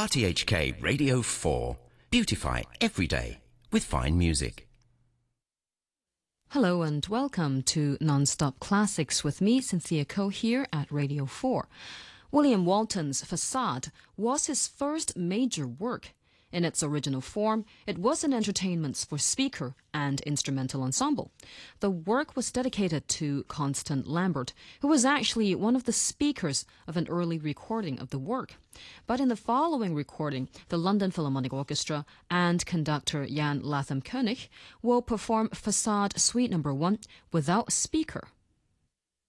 RTHK Radio 4. Beautify every day with fine music. Hello and welcome to Non-Stop Classics with me, Cynthia Ko, here at Radio 4. William Walton's Facade was his first major work. In its original form, it was an entertainment for speaker and instrumental ensemble. The work was dedicated to Constant Lambert, who was actually one of the speakers of an early recording of the work. But in the following recording, the London Philharmonic Orchestra and conductor Jan Latham-Koenig will perform Facade Suite No. 1 without speaker.